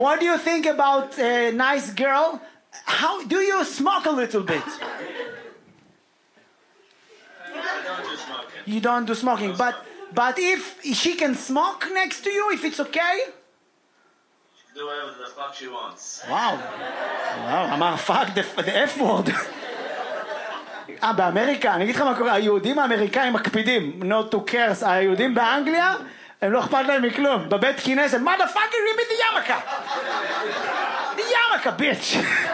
What do you think about a nice girl? How do you smoke a little bit? I don't do smoking. You don't do smoking, but if she can smoke next to you, if it's okay? She can do whatever the fuck she wants. וואו, אמר fuck the F word. באמריקה, אני אגיד לך מה קורה, היהודים האמריקאים מקפידים, not to curse, היהודים באנגליה, הם לא אכפת להם מכלום, בבית כנסת, motherfucker, you be the ימקה, ביץ'.